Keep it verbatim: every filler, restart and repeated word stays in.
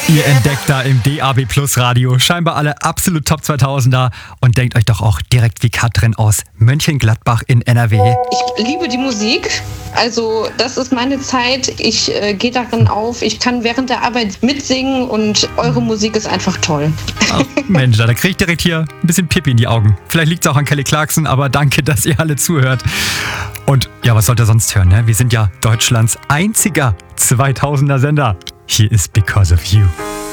Ihr entdeckt da im D A B Plus Radio scheinbar alle absolut Top zweitausender und denkt euch doch auch direkt wie Katrin aus Mönchengladbach in N R W. Ich liebe die Musik. Also das ist meine Zeit. Ich äh, gehe darin auf. Ich kann während der Arbeit mitsingen und eure Musik ist einfach toll. Ach, Mensch, da kriege ich direkt hier ein bisschen Pipi in die Augen. Vielleicht liegt es auch an Kelly Clarkson, aber danke, dass ihr alle zuhört. Und ja, was sollt ihr sonst hören, ne? Wir sind ja Deutschlands einziger zweitausender Sender. Hier ist Because of You.